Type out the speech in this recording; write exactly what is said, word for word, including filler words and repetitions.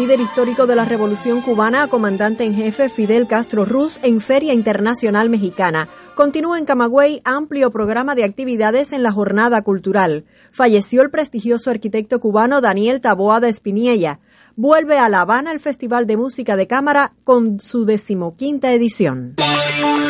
líder histórico de la Revolución Cubana a comandante en jefe Fidel Castro Ruz en Feria Internacional Mexicana. Continúa en Camagüey amplio programa de actividades en la jornada cultural. Falleció el prestigioso arquitecto cubano Daniel Taboada Espiniella. Vuelve a La Habana el Festival de Música de Cámara con su decimoquinta edición.